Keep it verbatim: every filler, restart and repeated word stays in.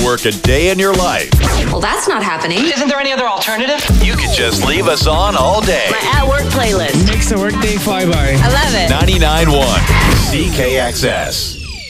work a day in your life. Well, that's not happening. Isn't there any other alternative? You could just leave us on all day. My at-work playlist. Makes the workday fly by. I love it. ninety-nine point one C K X S.